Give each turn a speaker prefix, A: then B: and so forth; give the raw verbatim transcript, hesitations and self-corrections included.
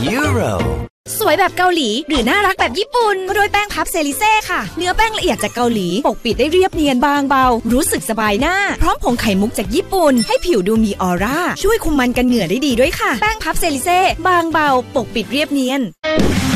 A: Euro
B: สวยแบบเกาหลีหรือน่ารักแบบญี่ปุ่นก็ด้วยแป้งพับเซริเซ่ค่ะเนื้อแป้งละเอียดจากเกาหลีปกปิดได้เรียบเนียนบางเบารู้สึกสบายหน้าพร้อมผงไข่มุกจากญี่ปุ่นให้ผิวดูมีออร่าช่วยคุมมันกันเหงื่อได้ดีด้วยค่ะแป้งพับเซริเซ่บางเบาปกปิดเรียบเนียน